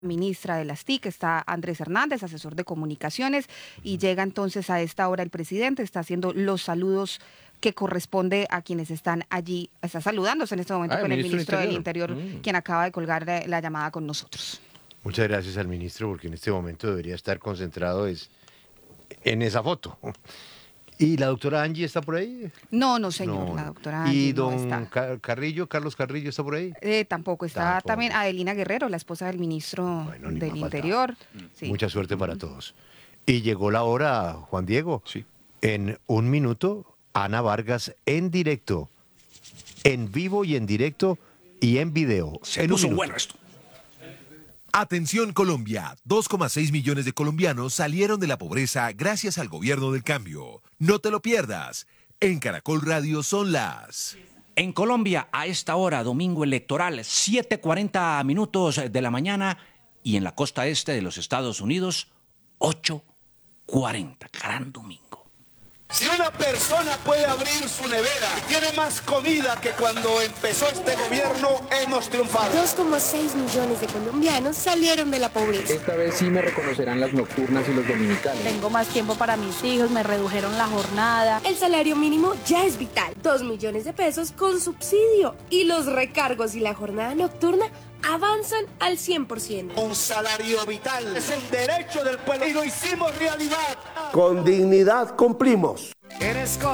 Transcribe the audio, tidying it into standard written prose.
Ministra de las TIC, está Andrés Hernández, asesor de comunicaciones, y llega entonces a esta hora el presidente, está haciendo los saludos que corresponde a quienes están allí, está saludándose en este momento con el ministro del Interior, quien acaba de colgar la llamada con nosotros. Muchas gracias al ministro, porque en este momento debería estar concentrado en esa foto. ¿Y la doctora Angie está por ahí? No, señor, No. la doctora Angie ¿Y don no está. Carlos Carrillo está por ahí? Tampoco está. Tampoco. También Adelina Guerrero, la esposa del ministro del Interior. Sí. Mucha suerte para todos. Y llegó la hora, Juan Diego. Sí. En un minuto, Ana Vargas en directo, en vivo y en directo y en video. Se puso bueno esto. Atención Colombia, 2,6 millones de colombianos salieron de la pobreza gracias al gobierno del cambio. No te lo pierdas. En Caracol Radio son las... En Colombia, a esta hora, domingo electoral, 7:40 minutos de la mañana, y en la costa este de los Estados Unidos, 8:40. Gran domingo. Si una persona puede abrir su nevera y tiene más comida que cuando empezó este gobierno, hemos triunfado. 2,6 millones de colombianos salieron de la pobreza. Esta vez sí me reconocerán las nocturnas y los dominicales. Tengo más tiempo para mis hijos, me redujeron la jornada. El salario mínimo ya es vital. 2 millones de pesos con subsidio. Y los recargos y la jornada nocturna avanzan al 100%. Un salario vital es el derecho del pueblo y lo hicimos realidad. Con dignidad cumplimos.